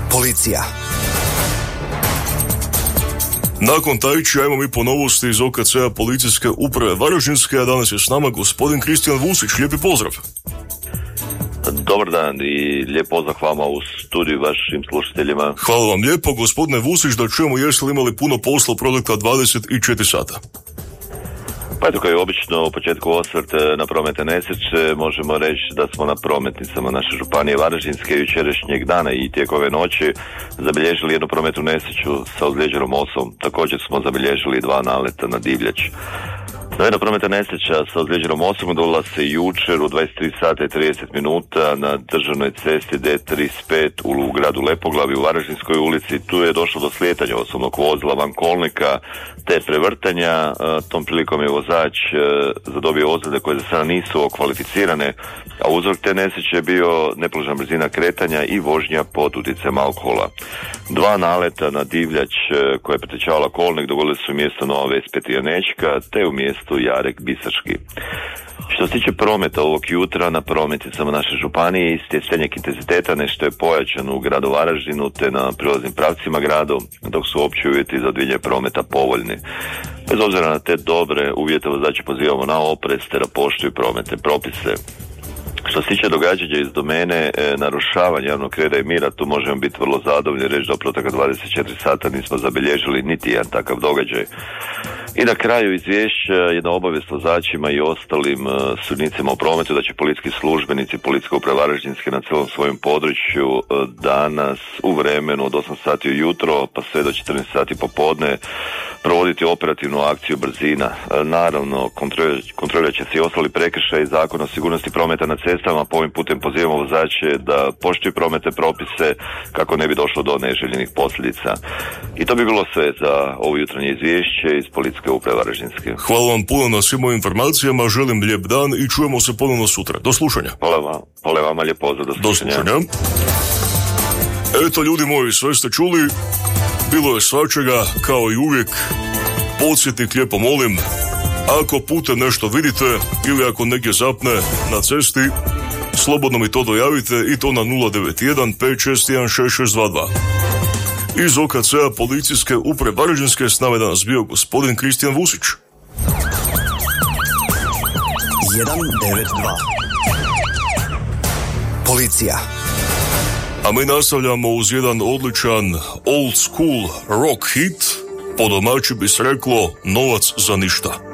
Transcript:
Policija. Nakon Tajči, ajmo mi po novosti iz OKC-a policijske uprave Varaždinske, a danas je s nama gospodin Kristijan Vusić. Lijepi pozdrav. Dobar dan i lijep pozdrav vama u studiju vašim slušateljima. Hvala vam lijepo, gospodine Vusić, da čujemo jeste li imali puno posla u protekla 24 sata. Pa eto, kao i obično, u početku osvrt na prometne nesreće možemo reći da smo na prometnicama naše županije Varaždinske jučerašnjeg dana i tijekom ove noći zabilježili jednu prometnu nesreću sa ozlijeđenom osobom. Također smo zabilježili 2 naleta na divljač. Jedna prometna nesreća sa ozlijeđenom osobom dogodila se jučer u 23 sata i 30 minuta na državnoj cesti D35 u gradu Lepoglavi u Varaždinskoj ulici. Tu je došlo do slijetanja osobnog vozila van kolnika te prevrtanja. Tom prilikom je vozač zadobio ozljede koje za sada nisu okvalificirane, a uzrok te nesreće je bio nepoželjna brzina kretanja i vožnja pod utjecajem alkohola. 2 naleta na divljač koja je pretečavala kolnik dogodili su u mjesto Nova Ves Petijanečka te u mjestu Jarek Bisački. Što se tiče prometa ovog jutra na prometnicama naše županije, stjecanjeg intenziteta nešto je pojačan u gradu Varaždinu te na prilaznim pravcima gradu, dok su opći uvjeti za odvijanje prometa povoljni. Bez obzira na te dobre uvjete vozače pozivamo na oprez te da poštuju prometne propise. Što se tiče događanja iz domene narušavanja javnog reda i mira, tu možemo biti vrlo zadovoljni reći da u protekla 24 sata nismo zabilježili niti jedan takav događaj. I na kraju izvješća jedna obavijest vozačima i ostalim sudnicima u prometu da će policijski službenici Policijske uprave Varaždinske na cijelom svojem području danas u vremenu od 8 sati ujutro pa sve do 14 sati popodne provoditi operativnu akciju brzina. Naravno, kontrolirat će se i ostali prekršaji Zakona o sigurnosti prometa na cestama. Po ovim putem pozivamo vozače da poštuju prometne propise kako ne bi došlo do neželjenih posljedica. I to bi bilo sve za ovo jutarnje izvješće iz Policijske uprave Varaždinske. Hvala vam puno na svim ovim informacijama, želim lijep dan i čujemo se ponovno sutra. Do slušanja. Hvala vama, lijep pozdrav, do slušanja. Eto, ljudi moji, sve ste čuli, bilo je svačega, kao i uvijek. Podsjetnik, lijepo molim, ako putem nešto vidite ili ako negdje zapne na cesti, slobodno mi to dojavite i to na 091 561 6622. Iz OKC-a policijske uprave Varaždinske s nama je danas bio gospodin Kristijan Vusić. 192. Policija. A mi nastavljamo uz jedan odličan old school rock hit, po domaći bi se reklo novac za ništa.